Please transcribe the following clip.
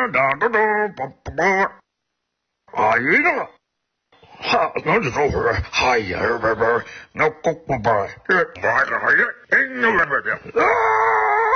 一个，哈，那就走会儿，哎呀，那过不吧，这玩意儿，哎，那边边，啊！